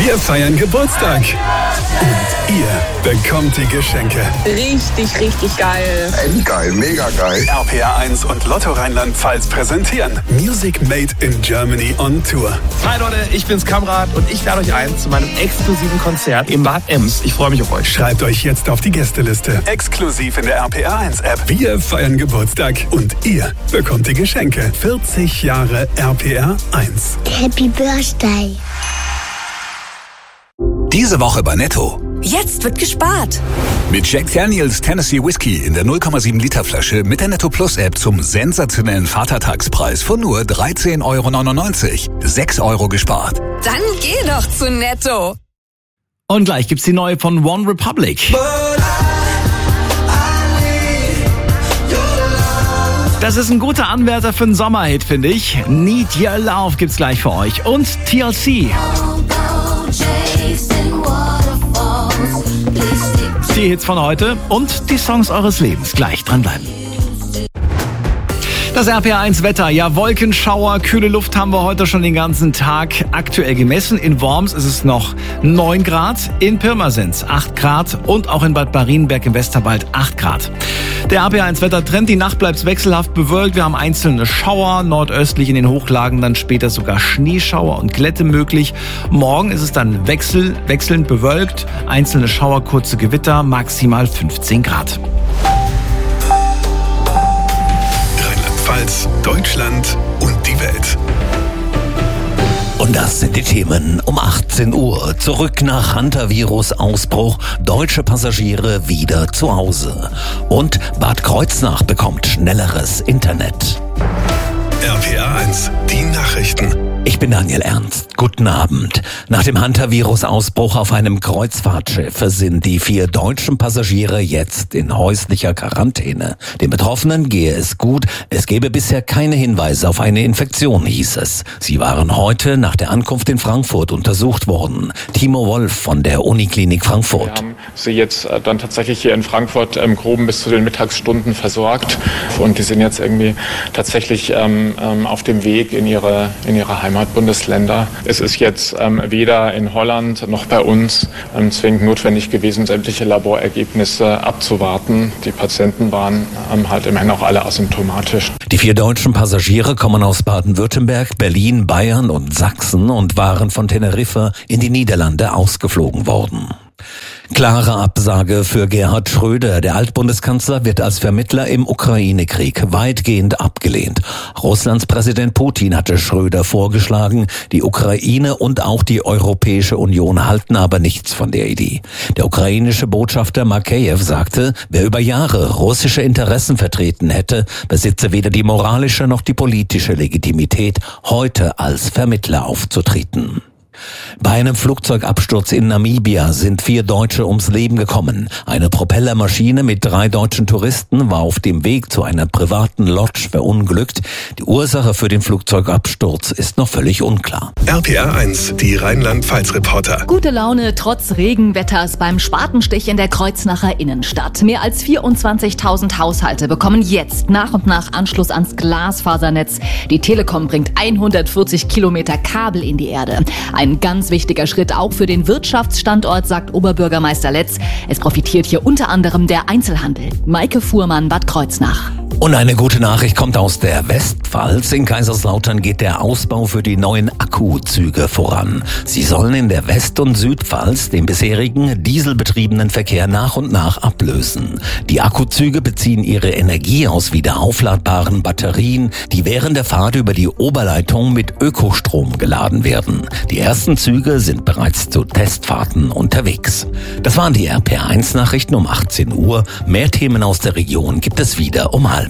Wir feiern Geburtstag. Und ihr bekommt die Geschenke. Richtig, richtig geil. Endgeil, mega geil. RPR1 und Lotto Rheinland-Pfalz präsentieren Music Made in Germany on Tour. Hi Leute, ich bin's Kamrat und ich lade euch ein zu meinem exklusiven Konzert im Bad Ems. Ich freue mich auf euch. Schreibt euch jetzt auf die Gästeliste. Exklusiv in der RPR1-App. Wir feiern Geburtstag und ihr bekommt die Geschenke. 40 Jahre RPR1. Happy Birthday. Diese Woche bei Netto. Jetzt wird gespart. Mit Jack Daniels Tennessee Whiskey in der 0,7 Liter Flasche mit der Netto Plus App zum sensationellen Vatertagspreis von nur 13,99 €. 6 € gespart. Dann geh doch zu Netto. Und gleich gibt's die neue von One Republic. Das ist ein guter Anwärter für einen Sommerhit, finde ich. Need Your Love gibt's gleich für euch. Und TLC. Die Hits von heute und die Songs eures Lebens. Gleich dranbleiben. Das RPR1 Wetter. Ja, Wolkenschauer, kühle Luft haben wir heute schon den ganzen Tag aktuell gemessen. In Worms ist es noch 9 Grad, in Pirmasens 8 Grad und auch in Bad Marienberg im Westerwald 8 Grad. Der RPR1 Wettertrend, die Nacht bleibt wechselhaft bewölkt. Wir haben einzelne Schauer, nordöstlich in den Hochlagen dann später sogar Schneeschauer und Glätte möglich. Morgen ist es dann wechselnd bewölkt, einzelne Schauer, kurze Gewitter, maximal 15 Grad. Rheinland-Pfalz, Deutschland und die Welt. Und das sind die Themen um 18 Uhr. Zurück nach Hantavirus-Ausbruch. Deutsche Passagiere wieder zu Hause. Und Bad Kreuznach bekommt schnelleres Internet. RPR1, die Nachrichten. Ich bin Daniel Ernst. Guten Abend. Nach dem Hantavirus-Ausbruch auf einem Kreuzfahrtschiff sind die 4 deutschen Passagiere jetzt in häuslicher Quarantäne. Den Betroffenen gehe es gut. Es gebe bisher keine Hinweise auf eine Infektion, hieß es. Sie waren heute nach der Ankunft in Frankfurt untersucht worden. Timo Wolf von der Uniklinik Frankfurt. Wir haben sie jetzt dann tatsächlich hier in Frankfurt im Groben bis zu den Mittagsstunden versorgt. Und die sind jetzt irgendwie tatsächlich auf dem Weg in ihre Heimatbundesländer. Es ist jetzt weder in Holland noch bei uns zwingend notwendig gewesen, sämtliche Laborergebnisse abzuwarten. Die Patienten waren halt immerhin auch alle asymptomatisch. Die 4 deutschen Passagiere kommen aus Baden-Württemberg, Berlin, Bayern und Sachsen und waren von Teneriffa in die Niederlande ausgeflogen worden. Klare Absage für Gerhard Schröder. Der Altbundeskanzler wird als Vermittler im Ukraine-Krieg weitgehend abgelehnt. Russlands Präsident Putin hatte Schröder vorgeschlagen. Die Ukraine und auch die Europäische Union halten aber nichts von der Idee. Der ukrainische Botschafter Makeyev sagte, wer über Jahre russische Interessen vertreten hätte, besitze weder die moralische noch die politische Legitimität, heute als Vermittler aufzutreten. Bei einem Flugzeugabsturz in Namibia sind 4 Deutsche ums Leben gekommen. Eine Propellermaschine mit 3 deutschen Touristen war auf dem Weg zu einer privaten Lodge verunglückt. Die Ursache für den Flugzeugabsturz ist noch völlig unklar. RPR1, die Rheinland-Pfalz-Reporter. Gute Laune trotz Regenwetters beim Spatenstich in der Kreuznacher Innenstadt. Mehr als 24.000 Haushalte bekommen jetzt nach und nach Anschluss ans Glasfasernetz. Die Telekom bringt 140 Kilometer Kabel in die Erde. Ein ganz wichtiger Schritt auch für den Wirtschaftsstandort, sagt Oberbürgermeister Letz. Es profitiert hier unter anderem der Einzelhandel. Maike Fuhrmann, Bad Kreuznach. Und eine gute Nachricht kommt aus der Westpfalz. In Kaiserslautern geht der Ausbau für die neuen Akkuzüge voran. Sie sollen in der West- und Südpfalz den bisherigen dieselbetriebenen Verkehr nach und nach ablösen. Die Akkuzüge beziehen ihre Energie aus wieder aufladbaren Batterien, die während der Fahrt über die Oberleitung mit Ökostrom geladen werden. Die ersten Züge sind bereits zu Testfahrten unterwegs. Das waren die RPR1-Nachrichten um 18 Uhr. Mehr Themen aus der Region gibt es wieder um 12:30.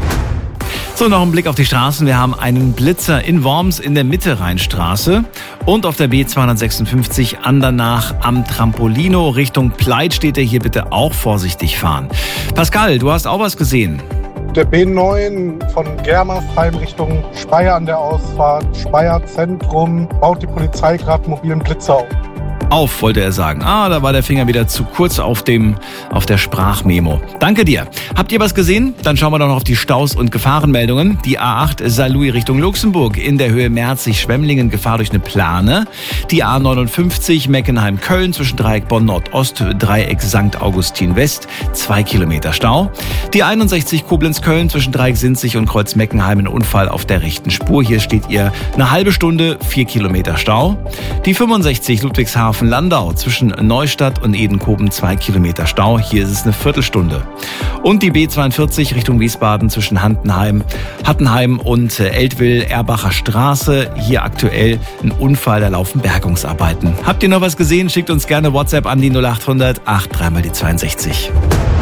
So, noch ein Blick auf die Straßen. Wir haben einen Blitzer in Worms in der Mitte-Rheinstraße und auf der B256 Andernach am Trampolino Richtung Pleit steht er. Hier bitte auch vorsichtig fahren. Pascal, du hast auch was gesehen. Der B9 von Germersheim Richtung Speyer an der Ausfahrt, Speyer Zentrum, baut die Polizei gerade mobilen Blitzer auf. auf, wollte er sagen. Da war der Finger wieder zu kurz auf der Sprachmemo. Danke dir. Habt ihr was gesehen? Dann schauen wir doch noch auf die Staus und Gefahrenmeldungen. Die A8 Saarlouis Richtung Luxemburg in der Höhe Merzig-Schwemmlingen, Gefahr durch eine Plane. Die A59 Meckenheim-Köln zwischen Dreieck Bonn-Nordost, Dreieck St. Augustin West, 2 Kilometer Stau. Die 61 Koblenz-Köln zwischen Dreieck Sinzig und Kreuz Meckenheim, ein Unfall auf der rechten Spur. Hier steht ihr eine halbe Stunde, 4 Kilometer Stau. Die 65 Ludwigshafen-Landau zwischen Neustadt und Edenkoben, 2 Kilometer Stau. Hier ist es eine Viertelstunde. Und die B42 Richtung Wiesbaden zwischen Hattenheim und Eltville, Erbacher Straße. Hier aktuell ein Unfall, da laufen Bergungsarbeiten. Habt ihr noch was gesehen? Schickt uns gerne WhatsApp an die 0800 83 mal die 62.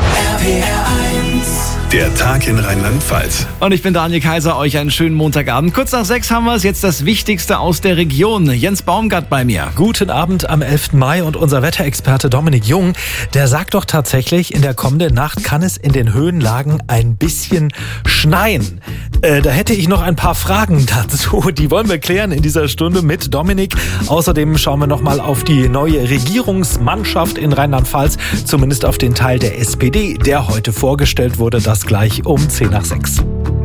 Der Tag in Rheinland-Pfalz. Und ich bin Daniel Kaiser, euch einen schönen Montagabend. Kurz nach 6 haben wir es, jetzt das Wichtigste aus der Region. Jens Baumgart bei mir. Guten Abend am 11. Mai und unser Wetterexperte Dominik Jung, der sagt doch tatsächlich, in der kommenden Nacht kann es in den Höhenlagen ein bisschen schneien. Da hätte ich noch ein paar Fragen dazu, die wollen wir klären in dieser Stunde mit Dominik. Außerdem schauen wir nochmal auf die neue Regierungsmannschaft in Rheinland-Pfalz, zumindest auf den Teil der SPD, der heute vorgestellt wurde, das gleich um 10 nach 6.